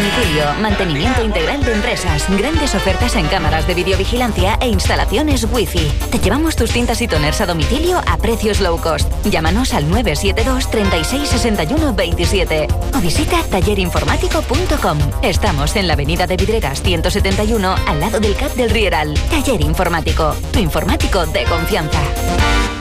domicilio, mantenimiento integral de empresas, grandes ofertas en cámaras de videovigilancia e instalaciones Wi-Fi. Te llevamos tus cintas y toners a domicilio a precios low cost. Llámanos al 972 36 61 27 o visita tallerinformático.com. Estamos en la avenida de Vidreras 171, al lado del CAP del Rieral. Taller Informático, tu informático de confianza.